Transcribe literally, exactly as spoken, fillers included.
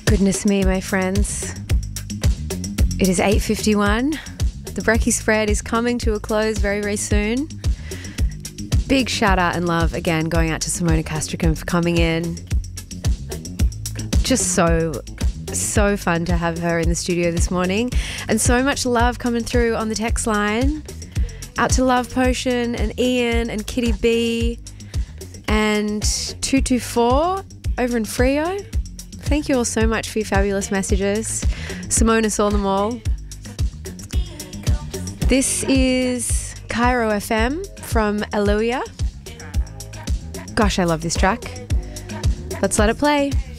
Goodness me, my friends. It is eight fifty-one. The Brekkie Spread is coming to a close very, very soon. Big shout out and love again going out to Simona Castricum for coming in. Just so, so fun to have her in the studio this morning. And so much love coming through on the text line. Out to Love Potion and Ian and Kitty B and two two four over in Frio. Thank you all so much for your fabulous messages. Simona saw them all. This is Cairo F M from Eloia. Gosh, I love this track. Let's let it play.